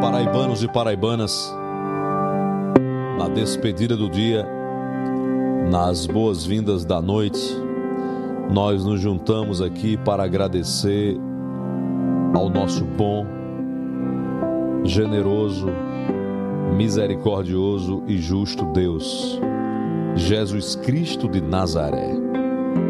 paraibanos e paraibanas, na despedida do dia, nas boas-vindas da noite, nós nos juntamos aqui para agradecer ao nosso bom, generoso, misericordioso e justo Deus, Jesus Cristo de Nazaré.